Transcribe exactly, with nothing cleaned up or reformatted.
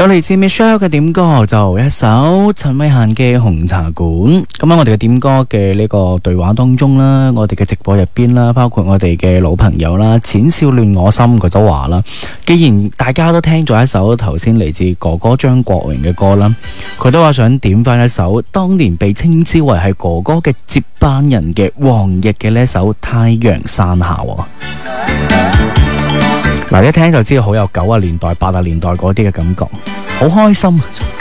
有嚟自 Michelle 嘅點歌，就一首陳慧嫻嘅紅茶館。咁喺我哋嘅點歌嘅呢個對話當中啦，我哋嘅直播入邊啦，包括我哋嘅老朋友啦，淺笑亂我心佢都話啦，既然大家都聽咗一首頭先嚟自哥哥張國榮嘅歌啦，佢都話想點翻一首當年被稱之為係哥哥嘅接班人嘅黃奕嘅呢一首《太陽山下》。嗱，一聽就知道好有九十年代、八十年代嗰啲嘅感覺，好開心。